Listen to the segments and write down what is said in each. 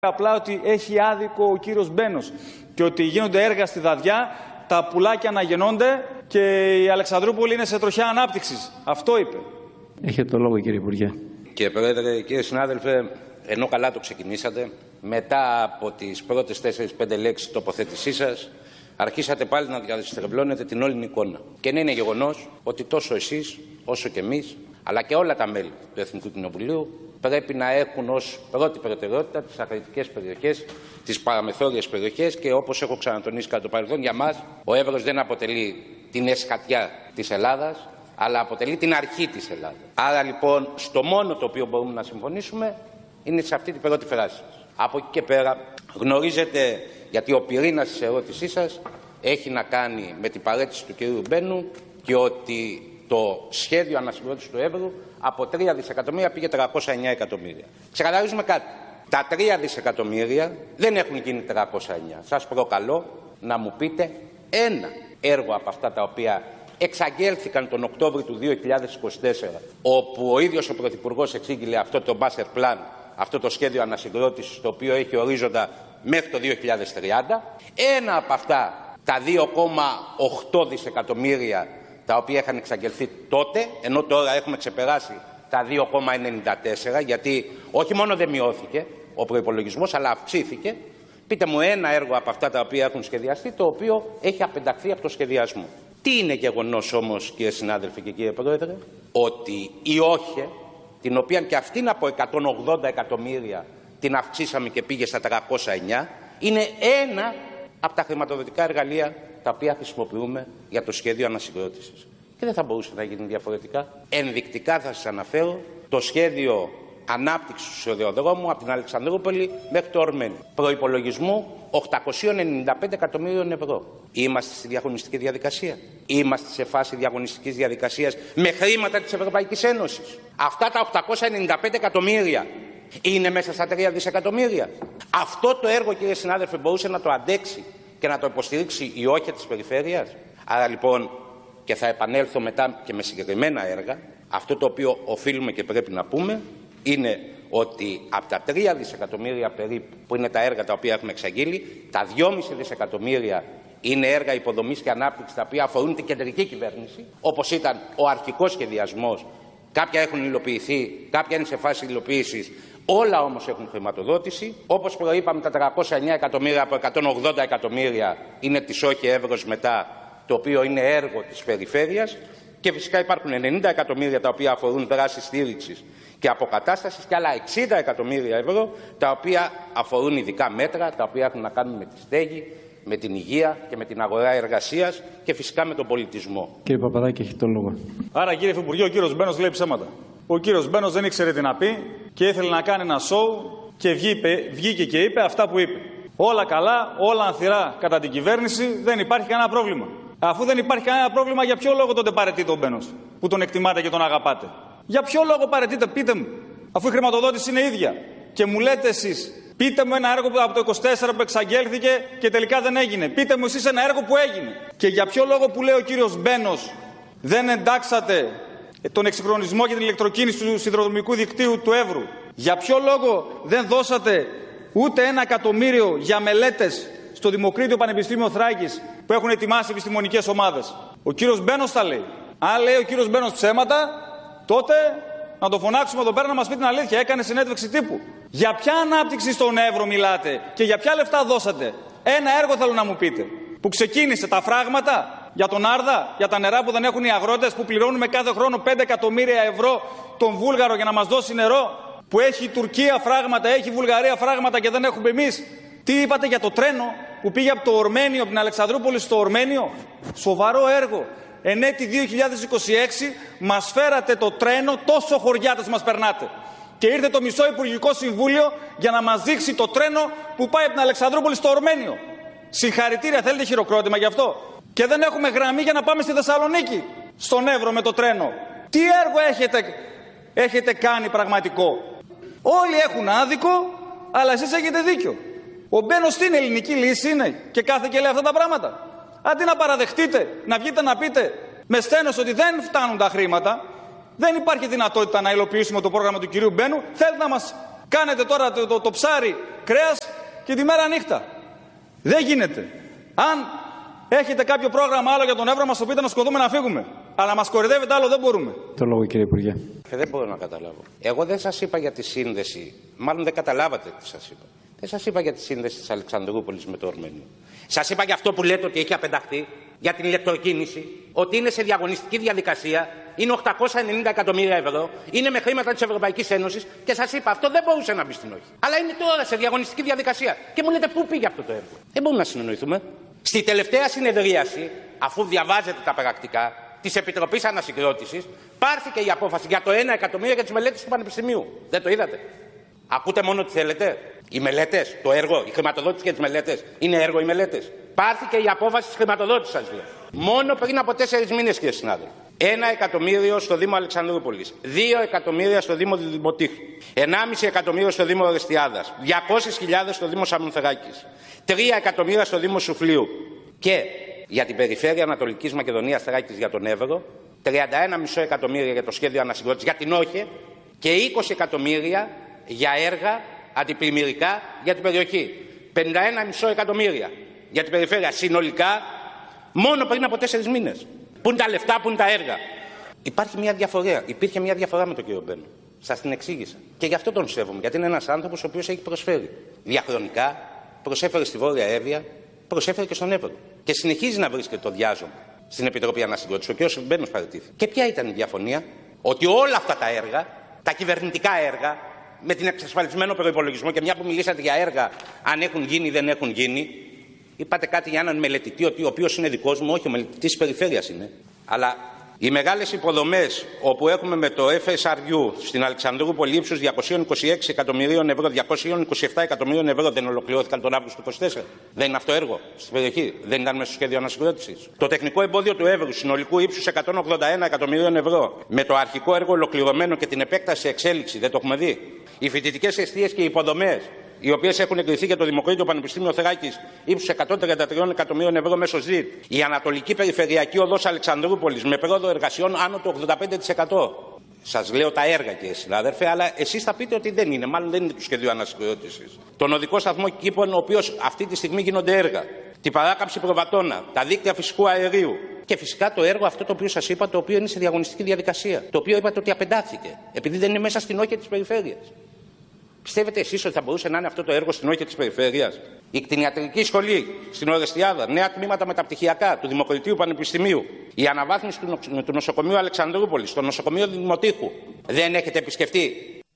Απλά ότι έχει άδικο ο κύριος Μπένος και ότι γίνονται έργα στη Δαδιά, τα πουλάκια αναγεννώνται και η Αλεξανδρούπολη είναι σε τροχιά ανάπτυξης. Αυτό είπε. Έχετε το λόγο, κύριε Υπουργέ. Κύριε Πρόεδρε, κύριε συνάδελφε, ενώ καλά το ξεκινήσατε, μετά από τις πρώτες 4-5 λέξεις τοποθέτησής σας, αρχίσατε πάλι να διαστρεβλώνετε την όλη εικόνα. Και ναι, είναι γεγονός ότι τόσο εσείς όσο και εμείς, αλλά και όλα τα μέλη του Εθνικού Κοινοβουλίου, πρέπει να έχουν ως πρώτη προτεραιότητα τις ακριτικές περιοχές, τις παραμεθόριες περιοχές και όπως έχω ξανατονίσει κατά το παρελθόν, για μας ο Εύρος δεν αποτελεί την εσχατιά της Ελλάδας, αλλά αποτελεί την αρχή της Ελλάδας. Άρα λοιπόν, στο μόνο το οποίο μπορούμε να συμφωνήσουμε είναι σε αυτή την πρώτη φράση σας. Από εκεί και πέρα γνωρίζετε, γιατί ο πυρήνας της ερώτησής σας έχει να κάνει με την παρέτηση του κ. Μπένου και ότι το σχέδιο ανασυγκρότησης του Εύρου από 3 δισεκατομμύρια πήγε 309 εκατομμύρια. Ξεκαθαρίζουμε κάτι. Τα 3 δισεκατομμύρια δεν έχουν γίνει 309. Σας προκαλώ να μου πείτε ένα έργο από αυτά τα οποία εξαγγέλθηκαν τον Οκτώβριο του 2024, όπου ο ίδιος ο Πρωθυπουργός εξήγηλε αυτό το Master Plan, αυτό το σχέδιο ανασυγκρότησης, το οποίο έχει ορίζοντα μέχρι το 2030. Ένα από αυτά, τα 2,8 δισεκατομμύρια, τα οποία είχαν εξαγγελθεί τότε, ενώ τώρα έχουμε ξεπεράσει τα 2,94, γιατί όχι μόνο δεν μειώθηκε ο προϋπολογισμός, αλλά αυξήθηκε. Πείτε μου ένα έργο από αυτά τα οποία έχουν σχεδιαστεί, το οποίο έχει απενταχθεί από το σχεδιασμό. Τι είναι γεγονός όμως, κύριε συνάδελφε και κύριε Πρόεδρε? Ότι η ΟΧΕ, την οποία και αυτήν από 180 εκατομμύρια την αυξήσαμε και πήγε στα 309, είναι ένα από τα χρηματοδοτικά εργαλεία τα οποία χρησιμοποιούμε για το σχέδιο ανασυγκρότησης. Και δεν θα μπορούσε να γίνει διαφορετικά. Ενδεικτικά θα σας αναφέρω το σχέδιο ανάπτυξης του σιδηροδρόμου από την Αλεξανδρούπολη μέχρι το Ορμένιο. Προϋπολογισμού 895 εκατομμύριων ευρώ. Είμαστε στη διαγωνιστική διαδικασία. Είμαστε σε φάση διαγωνιστικής διαδικασίας με χρήματα της Ευρωπαϊκής Ένωσης. Αυτά τα 895 εκατομμύρια είναι μέσα στα 3 δισεκατομμύρια. Αυτό το έργο, κύριε συνάδελφε, μπορούσε να το αντέξει και να το υποστηρίξει η ΟΧΕ της περιφέρειας? Άρα λοιπόν, και θα επανέλθω μετά και με συγκεκριμένα έργα, αυτό το οποίο οφείλουμε και πρέπει να πούμε είναι ότι από τα 3 δισεκατομμύρια περίπου που είναι τα έργα τα οποία έχουμε εξαγγείλει, τα 2,5 δισεκατομμύρια είναι έργα υποδομής και ανάπτυξης τα οποία αφορούν την κεντρική κυβέρνηση, όπως ήταν ο αρχικός σχεδιασμός. Κάποια έχουν υλοποιηθεί, κάποια είναι σε φάση υλοποίησης. Όλα όμως έχουν χρηματοδότηση. Όπως προείπαμε, τα 309 εκατομμύρια από 180 εκατομμύρια είναι της ΟΧΕ Εύρος μετά, το οποίο είναι έργο της περιφέρειας. Και φυσικά υπάρχουν 90 εκατομμύρια τα οποία αφορούν δράσεις στήριξης και αποκατάστασης και άλλα 60 εκατομμύρια ευρώ τα οποία αφορούν ειδικά μέτρα, τα οποία έχουν να κάνουν με τη στέγη, με την υγεία και με την αγορά εργασίας και φυσικά με τον πολιτισμό. Κύριε Παπαδάκη, έχει τον λόγο. Άρα, κύριε Υφυπουργέ, ο κύριος Μπένος λέει ψέματα. Ο κύριος Μπένος δεν ήξερε τι να πει και ήθελε να κάνει ένα σοου και βγήκε και είπε αυτά που είπε. Όλα καλά, όλα ανθυρά κατά την κυβέρνηση, δεν υπάρχει κανένα πρόβλημα. Αφού δεν υπάρχει κανένα πρόβλημα, για ποιο λόγο τότε παραιτείται ο Μπένος, που τον εκτιμάτε και τον αγαπάτε? Για ποιο λόγο παραιτείται, πείτε μου, αφού η χρηματοδότηση είναι ίδια? Και μου λέτε εσείς, πείτε μου ένα έργο από το 24 που εξαγγέλθηκε και τελικά δεν έγινε. Πείτε μου εσείς ένα έργο που έγινε. Και για ποιο λόγο που λέει ο κύριος Μπένος δεν εντάξατε τον εξυγχρονισμό και την ηλεκτροκίνηση του σιδηροδρομικού δικτύου του Εύρου? Για ποιο λόγο δεν δώσατε ούτε 1 εκατομμύριο για μελέτες στο Δημοκρίτιο Πανεπιστήμιο Θράκης που έχουν ετοιμάσει επιστημονικές ομάδες? Ο κύριος Μπένος τα λέει. Αν λέει ο κύριος Μπένος ψέματα, τότε να το φωνάξουμε εδώ πέρα να μας πει την αλήθεια. Έκανε συνέντευξη τύπου. Για ποια ανάπτυξη στον Εύρο μιλάτε και για ποια λεφτά δώσατε? Ένα έργο θέλω να μου πείτε. Που ξεκίνησε τα φράγματα για τον Άρδα, για τα νερά που δεν έχουν οι αγρότες, που πληρώνουμε κάθε χρόνο 5 εκατομμύρια ευρώ τον Βούλγαρο για να μας δώσει νερό? Που έχει η Τουρκία φράγματα, έχει η Βουλγαρία φράγματα και δεν έχουμε εμείς? Τι είπατε για το τρένο που πήγε από το Ορμένιο, από την Αλεξανδρούπολη στο Ορμένιο? Σοβαρό έργο. Εν έτη 2026 μας φέρατε το τρένο, τόσο χωριάτες μας περνάτε. Και ήρθε το μισό Υπουργικό Συμβούλιο για να μας δείξει το τρένο που πάει από την Αλεξανδρούπολη στο Ορμένιο. Συγχαρητήρια, θέλετε χειροκρότημα γι' αυτό? Και δεν έχουμε γραμμή για να πάμε στη Θεσσαλονίκη, στον Εύρο με το τρένο. Τι έργο έχετε κάνει πραγματικό? Όλοι έχουν άδικο, αλλά εσείς έχετε δίκιο. Ο Μπένος τι είναι, ελληνική λύση είναι και κάθε και λέει αυτά τα πράγματα? Αντί να παραδεχτείτε, να βγείτε να πείτε με στένος ότι δεν φτάνουν τα χρήματα, δεν υπάρχει δυνατότητα να υλοποιήσουμε το πρόγραμμα του κυρίου Μπένου, θέλετε να μας Κάνετε τώρα το ψάρι κρέας και τη μέρα νύχτα. Δεν γίνεται. Αν έχετε κάποιο πρόγραμμα άλλο για τον Εύρο, μας το πείτε να σκοτούμε να φύγουμε. Αλλά μας κορυδεύετε άλλο, δεν μπορούμε. Το λόγο, κύριε Υπουργέ. Δεν μπορώ να καταλάβω. Εγώ δεν σας είπα για τη σύνδεση, μάλλον δεν καταλάβατε τι σας είπα. Δεν σας είπα για τη σύνδεση της Αλεξανδρούπολης με το Ορμένιο. Σας είπα για αυτό που λέτε ότι έχει απενταχθεί, για την ηλεκτροκίνηση, ότι είναι σε διαγωνιστική διαδικασία, είναι 890 εκατομμύρια ευρώ, είναι με χρήματα της Ευρωπαϊκής Ένωσης και σας είπα αυτό δεν μπορούσε να μπει στην όχη. Αλλά είναι τώρα σε διαγωνιστική διαδικασία. Και μου λέτε πού πήγε αυτό το έργο. Δεν μπορούμε να συνεννοηθούμε. Στη τελευταία συνεδρίαση, αφού διαβάζετε τα πρακτικά της Επιτροπής Ανασυγκρότησης, πάρθηκε η απόφαση για το 1 εκατομμύριο για τις μελέτες του Πανεπιστημίου. Δεν το είδατε. Ακούτε μόνο τι θέλετε. Οι μελέτες, το έργο, η χρηματοδότηση για τις μελέτες. Είναι έργο οι μελέτες. Πάρθηκε η απόφαση της χρηματοδότησης σας δύο. Μόνο πριν από 4 μήνες, κύριε συνάδελφε. 1 εκατομμύριο στο Δήμο Αλεξανδρούπολης. 2 εκατομμύρια στο Δήμο Δημοτήχου. 1,5 εκατομμύριο στο Δήμο Ορεστιάδας. 200.000 στο Δήμο Σαμονθεράκης. 3 εκατομμύρια στο Δήμο Σουφλίου. Και για την περιφέρεια Ανατολικής Μακεδονίας Θράκης για τον Εύρο. 31,5 εκατομμύρια για το σχέδιο ανασυγκρότησης για την Όχε. Και 20 εκατομμύρια για έργα αντιπλημμυρικά για την περιοχή. 51,5 εκατομμύρια για την περιφέρεια συνολικά μόνο πριν από 4 μήνες. Πού είναι τα λεφτά, πού είναι τα έργα. Υπήρχε μια διαφορά με τον κύριο Μπένο. Σας την εξήγησα. Και γι' αυτό τον σέβομαι. Γιατί είναι ένας άνθρωπος ο οποίος έχει προσφέρει. Διαχρονικά προσέφερε στη Βόρεια Εύβοια, προσέφερε και στον Εύρο. Και συνεχίζει να βρίσκεται το διάζωμα στην Επιτροπή Ανασυγκρότησης. Ο κύριος Μπένος παραιτήθηκε. Και ποια ήταν η διαφωνία? Ότι όλα αυτά τα έργα, τα κυβερνητικά έργα, με την εξασφαλισμένο προϋπολογισμό, και μια που μιλήσατε για έργα, αν έχουν γίνει ή δεν έχουν γίνει, είπατε κάτι για έναν μελετητή, ο οποίος είναι δικός μου, όχι, ο μελετητής της περιφέρειας είναι. Αλλά οι μεγάλες υποδομές όπου έχουμε με το FSRU στην Αλεξανδρούπολη ύψους 226 εκατομμυρίων ευρώ, 227 εκατομμυρίων ευρώ δεν ολοκληρώθηκαν τον Αύγουστο του 24. Δεν είναι αυτό έργο στην περιοχή, δεν ήταν μέσα στο σχέδιο ανασυγκρότησης. Το τεχνικό εμπόδιο του Εύρου συνολικού ύψους 181 εκατομμυρίων ευρώ, με το αρχικό έργο ολοκληρωμένο και την επέκταση εξέλιξη, δεν το έχουμε δει. Οι φοιτητικές εστίες και οι υποδομές, οι οποίες έχουν εγκριθεί για το Δημοκρίτιο Πανεπιστήμιο Θράκης ύψους 133 εκατομμυρίων ευρώ μέσω ΖΙΤ. Η Ανατολική Περιφερειακή Οδός Αλεξανδρούπολης με πρόοδο εργασιών άνω του 85%. Σας λέω τα έργα, κύριε συνάδελφε, αλλά εσείς θα πείτε ότι δεν είναι. Μάλλον δεν είναι του σχεδίου ανασυγκρότησης. Τον οδικό σταθμό Κήπων, ο οποίος αυτή τη στιγμή γίνονται έργα. Την παράκαμψη προβατώνα, τα δίκτυα φυσικού αερίου. Και φυσικά το έργο αυτό το οποίο σας είπα, το οποίο είναι σε διαγωνιστική διαδικασία. Το οποίο είπατε ότι απεντάθηκε, επειδή δεν είναι μέσα στην όχια της περιφέρειας. Πιστεύετε εσείς ότι θα μπορούσε να είναι αυτό το έργο στην όχια της περιφέρειας? Η κτηνιατρική σχολή στην Ορεστιάδα, νέα τμήματα μεταπτυχιακά του Δημοκρατίου Πανεπιστημίου, η αναβάθμιση του νοσοκομείου Αλεξανδρούπολης, το νοσοκομείο Δημοτήχου. Δεν έχετε επισκεφτεί?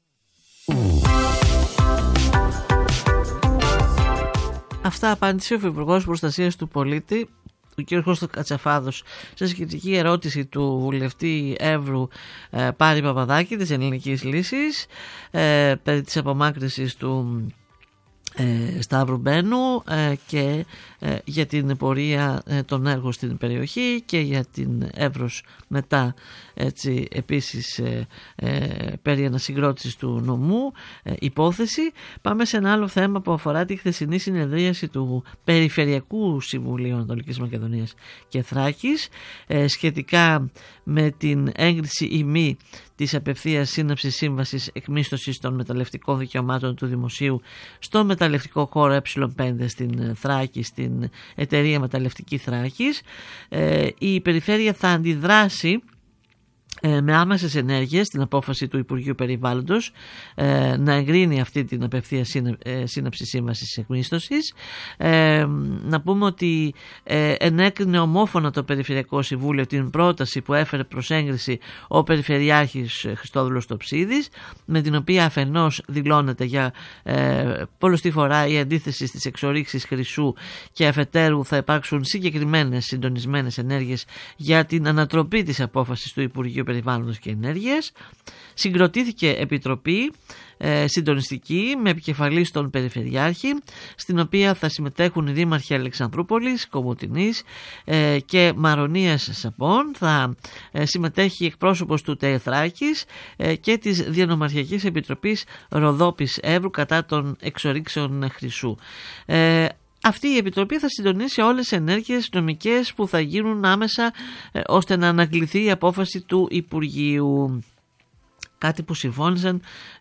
Αυτά απάντησε ο Υπουργός Προστασίας του Πολίτη, ο κ. Χρήστος Κατσαφάδος, σε σχετική ερώτηση του βουλευτή Εύρου Πάρη Παπαδάκη της Ελληνικής Λύσης περί της απομάκρυνσης του Σταύρου Μπένου και για την πορεία των έργων στην περιοχή και για την Εύρος μετά, έτσι, επίσης περί ανασυγκρότησης του νομού υπόθεση. Πάμε σε ένα άλλο θέμα που αφορά τη χθεσινή συνεδρίαση του Περιφερειακού Συμβουλίου Ανατολικής Μακεδονίας και Θράκης σχετικά με την έγκριση ή μη της απευθείας σύναψης σύμβασης εκμίσθωσης των μεταλλευτικών δικαιωμάτων του Δημοσίου στο μεταλλευτικό χώρο Ε5 στην Θράκη, στην εταιρεία Μεταλλευτική Θράκης. Η Περιφέρεια θα αντιδράσει με άμεσες ενέργειες στην απόφαση του Υπουργείου Περιβάλλοντος να εγκρίνει αυτή την απευθεία σύναψη σύμβασης εκμίσθωσης. Να πούμε ότι ενέκρινε ομόφωνα το Περιφερειακό Συμβούλιο την πρόταση που έφερε προς έγκριση ο Περιφερειάρχης Χριστόδουλος Τοψίδης, με την οποία αφενός δηλώνεται για πολλωστή φορά η αντίθεση στις εξορίξεις χρυσού και αφετέρου θα υπάρξουν συγκεκριμένες συντονισμένες ενέργειες για την ανατροπή της απόφασης του Υπουργείου Περιβάλλοντος και Ενέργειας. Συγκροτήθηκε επιτροπή συντονιστική με επικεφαλής τον Περιφερειάρχη, στην οποία θα συμμετέχουν οι δήμαρχοι Αλεξανδρούπολης, Κομοτηνής και Μαρονίας Σαπών. Θα συμμετέχει εκπρόσωπος του ΤΕΘΡΑΚΙΣ και της Διανομαρχιακής Επιτροπής Ροδόπης Εύρου κατά των εξορίξεων χρυσού. Αυτή η Επιτροπή θα συντονίσει όλες τις ενέργειες νομικές που θα γίνουν άμεσα ώστε να ανακληθεί η απόφαση του Υπουργείου. κάτι που συμφώνησαν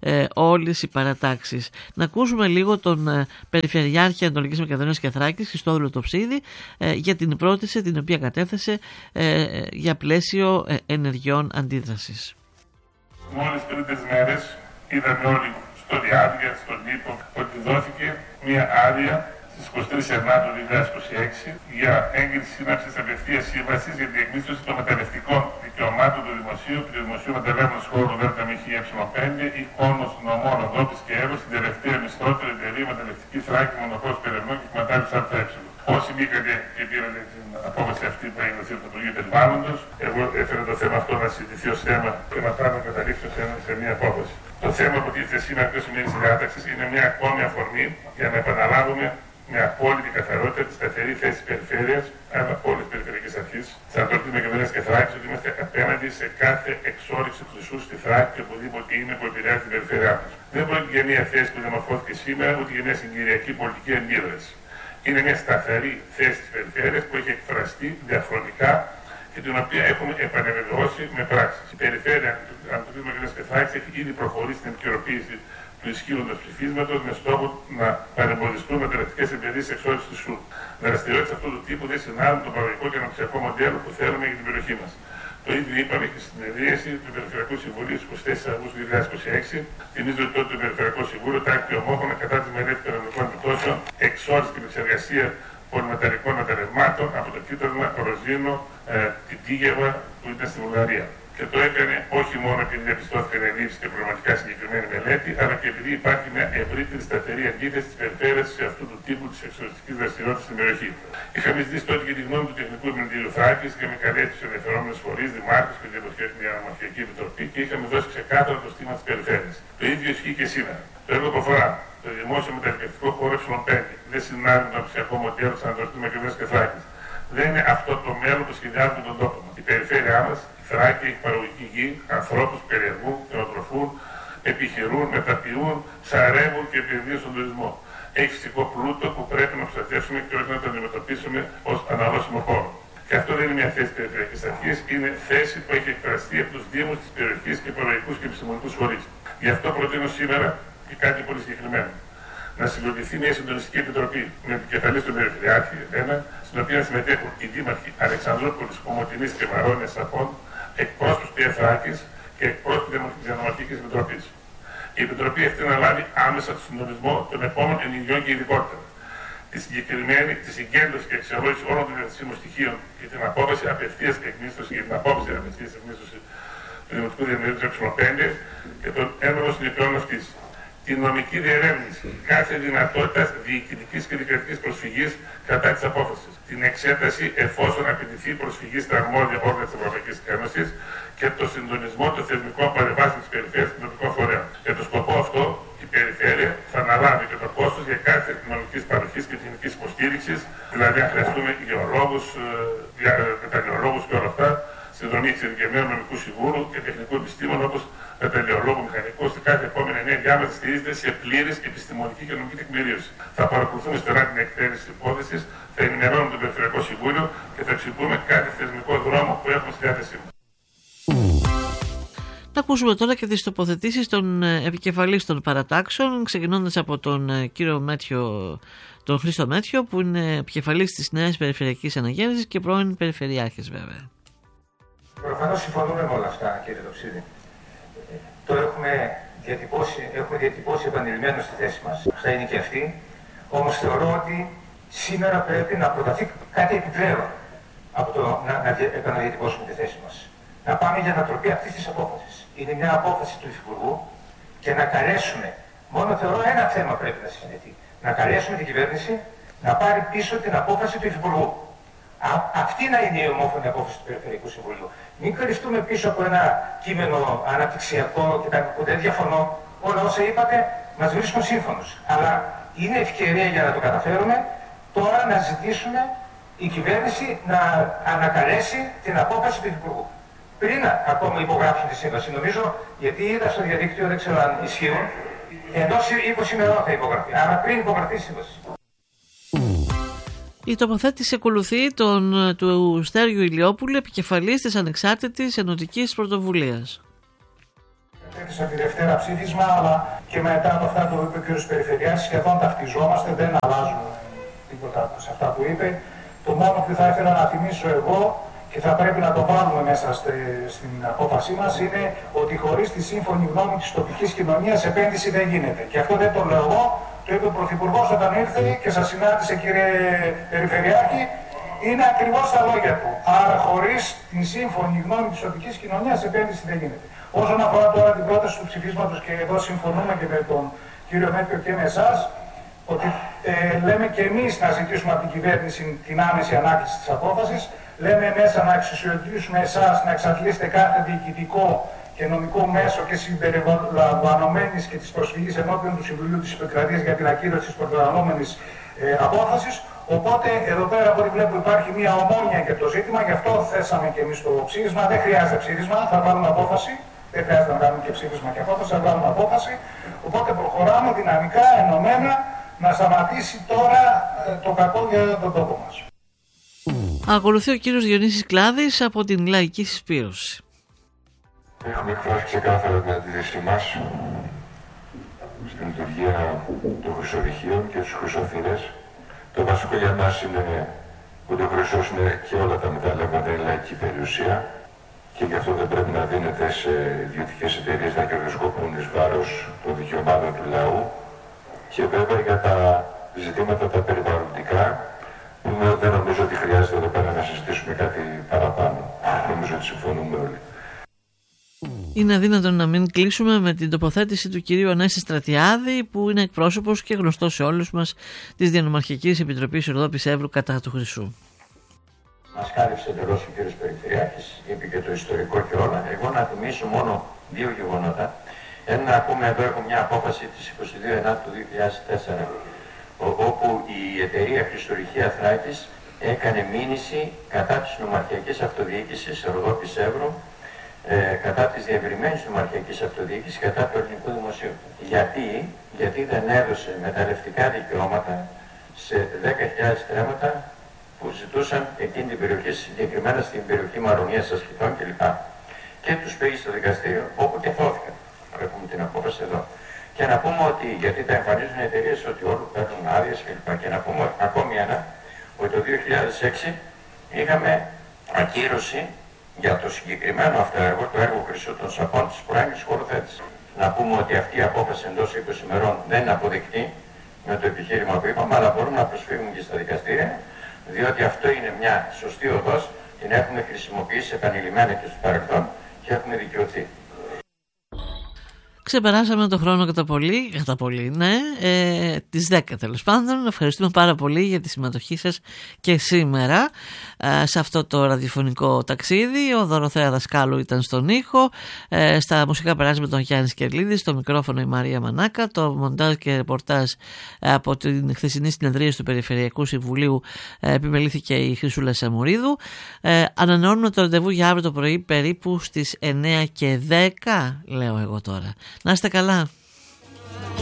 όλες οι παρατάξεις. Να ακούσουμε λίγο τον Περιφερειάρχη Ανατολικής Μακεδονίας και Θράκης, Χριστόδουλο Τοψίδη, για την πρόταση την οποία κατέθεσε για πλαίσιο ενεργειών αντίδρασης. Μόλις πριν τις μέρες είδαμε όλοι στο διάδια, στον τύπο, ότι δόθηκε μια άδεια στις 23 Ιανουαρίου 2026 για έγκριση σύναψης απευθείας σύμβασης για την εκμίσθωση των μεταλλευτικών δικαιωμάτων του δημοσίου και του δημοσίου μεταλλεύματος χώρου ΔΜΧΕ5 ή Κόνος Νομών Οδόπης και Έρος στην τελευταία μισθότερη εταιρεία μεταλλευτική Θράκη Μονοπός Περαιμνών και εκμετάλλευση ΑΕ. Όσοι μπήκατε και πήρατε την απόφαση αυτή που έγινε στο Υπουργείο Περιβάλλοντος, εγώ έφερα το θέμα αυτό να συζητηθεί ως θέμα και να πάμε να καταλήξω σε μια απόφαση. Το θέμα που τίθεται σήμερα εκτός ημέρης διάταξης είναι μια ακόμη αφορμή για να επαναλάβουμε με απόλυτη καθαρότητα τη σταθερή θέση της περιφέρειας, αλλά από όλες τις περιφερειακές αρχές, της Ανατολικής Μακεδονίας και Θράκης, ότι είμαστε απέναντι σε κάθε εξόρυξη του χρυσού στη Θράκη και οπουδήποτε είναι που επηρεάζει την περιφέρειά μας. Δεν πρόκειται για μια θέση που διαμορφώθηκε σήμερα, ούτε για μια συγκυριακή πολιτική αντίδραση. Είναι μια σταθερή θέση της περιφέρειας που έχει εκφραστεί διαχρονικά και την οποία έχουμε επανεβεβαιώσει με πράξεις. Η περιφέρεια Ανατολικής Μακεδονίας και Θράκης έχει ήδη προχωρήσει στην επικαιροποίηση του ισχύοντος ψηφίσματος με στόχο να παρεμποδιστούν μεταλλευτικές επενδύσεις εξόρυξης του ΣΟΥ. Δραστηριότητες αυτού του τύπου δεν συνάδουν το παραγωγικό και αναπτυξιακό μοντέλο που θέλουμε για την περιοχή μας. Το ίδιο είπαμε και στη συνεδρίαση του Περιφερειακού Συμβουλίου στις 24 Αυγούστου 2026. Θυμίζω ότι τότε το Περιφερειακό Συμβούλιο τάχθηκε ομόφωνα κατά τη μελέτη περιβαλλοντικών επιπτώσεων, εξόρυξη και επεξεργασία πολυμεταλλικών μεταλλευμάτων από το κοίτασμα Ροζίνο, την Τίγεβα που ήταν στη Βουλγαρία. Και το έκανε όχι μόνο επειδή διαπιστώθηκαν ελλείψεις και προβληματικά συγκεκριμένη μελέτη, αλλά και επειδή υπάρχει μια ευρύτερη σταθερή αντίθεση της περιφέρειας σε αυτού του τύπου της εξορυκτικής δραστηριότητας στην περιοχή. Είχαμε ζητήσει τότε και τη γνώμη του Τεχνικού Επιμελητηρίου Θράκης, είχαμε καλέσει τους ενδιαφερόμενους φορείς, δημάρχους και την Διαμορφιακή Επιτροπή και είχαμε δώσει ξεκάθαρα το στήμα της περιφέρειας. Το ίδιο ισχύει και σήμερα. Το έργο που αφορά το δημόσιο μεταλλευτικό χώρο Ε5 δεν συνάδει με το αναπτυξιακό μοντέλο της Ανατολικής Μακεδονίας και Θράκης. Δεν είναι αυτό το μέλλον που σχεδιάζουμε τον τόπο μας. Η περιφέρειά μας, η Θράκη, έχει παραγωγική γη, ανθρώπους που καλλιεργούν, κτηνοτροφούν, επιχειρούν, μεταποιούν, ψαρεύουν και επενδύουν στον τουρισμό. Έχει φυσικό πλούτο που πρέπει να προστατεύσουμε και όχι να το αντιμετωπίσουμε ως αναλώσιμο χώρο. Και αυτό δεν είναι μια θέση περιφερειακής αρχής, είναι θέση που έχει εκφραστεί από τους δήμους της περιοχής και παραγωγικούς και επιστημονικούς φορείς. Γι' αυτό προτείνω σήμερα και κάτι πολύ συγκεκριμένο. Να συγκροτηθεί μια συντονιστική επιτροπή με επικεφαλής του Περιφερειάρχη, στην οποία συμμετέχουν οι δήμαρχοι Αλεξανδρούπολης, Κομοτηνής και Μαρόνιας Σαφών, εκπρόσωπους του Θράκης και εκπρόσωποι της Διανομαρχικής Επιτροπής. Η Επιτροπή αυτή να λάβει άμεσα το συντονισμό των επόμενων ενεργειών και ειδικότερα. Τη συγκέντρωση και αξιολόγηση όλων των διαθεσίμων στοιχείων και την απόφαση απευθείας εκμίσθωση και την απόφαση απευθείας εκμίσθωση του Δημοτικού Διαμερίδου X5 και των έμενων συνεπειών αυτής. Την νομική διερεύνηση κάθε δυνατότητας διοικητικής και δικαστικής προσφυγής κατά της απόφασης. Την εξέταση εφόσον απαιτηθεί προσφυγή στα αρμόδια όργανα της Ευρωπαϊκής Ένωσης και το συντονισμό των θεσμικών παρεμβάσεων της περιφέρειας και των τοπικών φορέων. Για τον σκοπό αυτό, η περιφέρεια θα αναλάβει και το κόστος για κάθε νομικής παροχής και τεχνικής υποστήριξης, δηλαδή αν χρειαστούμε γεωλόγους, μεταλλεολόγους και όλα αυτά, συνδρομή εξειδικευμένου νομικού σιγούρου και τεχνικού επιστήμων όπως μεταλλεολόγου μηχανικού, σε κάθε επόμενη ενέργειά μας στηρίζεται σε πλήρης επιστημονική και νομική τεκμηρίωση. Θα παρακολουθούμε στενά την εκτέλεση της υπόθεσης, θα ενημερώνουμε το Περιφερειακό Συμβούλιο και θα αξιοποιούμε κάθε θεσμικό δρόμο που έχουμε στη διάθεσή μας. Να ακούσουμε τώρα και τις τοποθετήσεις των επικεφαλής των παρατάξεων, ξεκινώντας από τον κύριο τον Χρήστο Μέτιο, που είναι επικεφαλής της Νέας Περιφερειακής Αναγέννησης και πρώην Περιφερειάρχης βέβαια. Προφανώς συμφωνούμε με όλα αυτά, κύριε Τοψίδη. Το έχουμε διατυπώσει επανειλημμένο στη θέση μας. Αυτά είναι και αυτή. Όμως θεωρώ ότι σήμερα πρέπει να προταθεί κάτι επιπλέον από το να επαναδιατυπώσουμε τη θέση μας. Να πάμε για ανατροπή αυτής της απόφασης. Είναι μια απόφαση του Υφυπουργού και να καλέσουμε, μόνο θεωρώ ένα θέμα πρέπει να συζητηθεί. Να καλέσουμε την κυβέρνηση να πάρει πίσω την απόφαση του Υφυπουργού. Αυτή να είναι η ομόφωνη απόφαση του Περιφερειακού Συμβουλίου. Μην κρυφτούμε πίσω από ένα κείμενο αναπτυξιακό και που δεν διαφωνώ. Όλα όσα είπατε μας βρίσκουν σύμφωνος. Αλλά είναι ευκαιρία για να το καταφέρουμε τώρα να ζητήσουμε η κυβέρνηση να ανακαλέσει την απόφαση του Υπουργού. Πριν ακόμα υπογράψουν τη σύμβαση, νομίζω, γιατί είδα στο διαδίκτυο, δεν ξέρω αν ισχύουν, εντός 20 ημερών θα υπογραφεί. Άρα πριν υπογραφεί η σύμβαση. Η τοποθέτηση ακολουθεί του Στέργιου Ηλιόπουλου, επικεφαλής της Ανεξάρτητης Ενωτικής Πρωτοβουλίας. Έθεσα τη Δευτέρα ψήφισμα, αλλά και μετά από αυτά που είπε ο κ. Περιφερειάρχης, σχεδόν ταυτιζόμαστε, δεν αλλάζουμε τίποτα σε αυτά που είπε. Το μόνο που θα ήθελα να θυμίσω εγώ και θα πρέπει να το βάλουμε μέσα στην απόφασή μας είναι ότι χωρίς τη σύμφωνη γνώμη της τοπικής κοινωνίας επένδυση δεν γίνεται. Και αυτό δεν το λέω εγώ, το είπε ο Πρωθυπουργός όταν ήρθε και σας συνάντησε, κύριε Περιφερειάρχη. Είναι ακριβώς τα λόγια του. Άρα, χωρίς την σύμφωνη γνώμη της τοπικής κοινωνίας, επένδυση δεν γίνεται. Όσον αφορά τώρα την πρόταση του ψηφίσματος, και εδώ συμφωνούμε και με τον κύριο Μέτριο και με εσάς, ότι λέμε και εμείς να ζητήσουμε από την κυβέρνηση την άμεση ανάκληση της απόφασης. Λέμε μέσα να εξουσιοδοτήσουμε εσάς να εξαντλήσετε κάθε διοικητικό και νομικό μέσο και συμπεριλαμβανομένης και της προσφυγής ενώπιον του Συμβουλίου της Επικρατείας για την ακύρωση της προκαλαμβανόμενης απόφασης. Οπότε εδώ πέρα από ό,τι βλέπω υπάρχει μια ομόνοια για το ζήτημα, γι' αυτό θέσαμε και εμείς το ψήφισμα. Δεν χρειάζεται ψήφισμα, θα βάλουμε απόφαση. Δεν χρειάζεται να κάνουμε και ψήφισμα και απόφαση, θα βάλουμε απόφαση. Οπότε προχωράμε δυναμικά, ενωμένα, να σταματήσει τώρα το κακό για τον τόπο μας. Ακολουθεί ο κύριος Διονύσης Κλάδης από την Λαϊκή Συσπήρωση. Έχουμε εκφράσει ξεκάθαρα την αντίθεσή μας στην λειτουργία των χρυσορυχείων και τους χρυσοθύρες. Το βασικό για μας είναι ότι ο χρυσός είναι και όλα τα μεταλλεύματα είναι λαϊκή περιουσία και γι' αυτό δεν πρέπει να δίνεται σε ιδιωτικές εταιρείες να κερδοσκοπούν εις βάρος των δικαιωμάτων του λαού. Και βέβαια για τα ζητήματα τα περιβαλλοντικά, που δεν νομίζω ότι χρειάζεται εδώ πέρα να συζητήσουμε κάτι παραπάνω. Νομίζω ότι συμφωνούμε όλοι. Είναι αδύνατο να μην κλείσουμε με την τοποθέτηση του κυρίου Ανέστη Στρατιάδη, που είναι εκπρόσωπος και γνωστός σε όλους μας της Διανομαρχιακής Επιτροπής Ροδόπης Εύρου κατά του Χρυσού. Μας κάλυψε εντελώς ο κύριος Περιφερειάρχης, είπε και το ιστορικό και όλα. Εγώ να θυμίσω μόνο δύο γεγονότα. Ένα, να πούμε, εδώ έχω μια απόφαση της 22 του 2004, όπου η εταιρεία Χρυσορυχεία Θράκης έκανε μήνυση κατά της νομαρχιακής αυτοδιοίκησης Ροδόπης Εύρου, κατά της διευρυμένης νομαρχιακής αυτοδιοίκησης, κατά του ελληνικού δημοσίου. Γιατί δεν έδωσε μεταλλευτικά δικαιώματα σε 10.000 στρέμματα που ζητούσαν εκείνη την περιοχή, συγκεκριμένα στην περιοχή Μαρονίας, Ασκητών κλπ. Και τους πήγε στο δικαστήριο, όπου και θώθηκαν. Έχουμε την απόφαση εδώ. Και να πούμε ότι, γιατί τα εμφανίζουν οι εταιρείες ότι όλοι παίρνουν άδειες κλπ. Και να πούμε ακόμη ένα, ότι το 2006 είχαμε ακύρωση για το συγκεκριμένο αυτό έργο, το έργο Χρυσού των Σαπών της προάγγελης χωροθέτησης. Να πούμε ότι αυτή η απόφαση εντός 20 ημερών δεν είναι αποδεκτή με το επιχείρημα που είπαμε, αλλά μπορούμε να προσφύγουμε και στα δικαστήρια, διότι αυτό είναι μια σωστή οδός, την έχουμε χρησιμοποιήσει επανειλημμένα και στο παρελθόν και έχουμε δικαιωθεί. Ξεπεράσαμε το χρόνο κατά πολύ, ναι, τις 10 τέλος πάντων. Ευχαριστούμε πάρα πολύ για τη συμμετοχή σας και σήμερα σε αυτό το ραδιοφωνικό ταξίδι. Ο Δωροθέα Δασκάλου ήταν στον ήχο, στα μουσικά περάσματα τον Γιάννης Κερλίδης, στο μικρόφωνο η Μαρία Μανάκα, το μοντάζ και ρεπορτάζ από την χθεσινή συνεδρίαση του Περιφερειακού Συμβουλίου επιμελήθηκε η Χρυσούλα Σαμουρίδου. Ανανεώνουμε το ραντεβού για αύριο το πρωί περίπου στις 9 και 10, λέω εγώ τώρα. Να είστε καλά.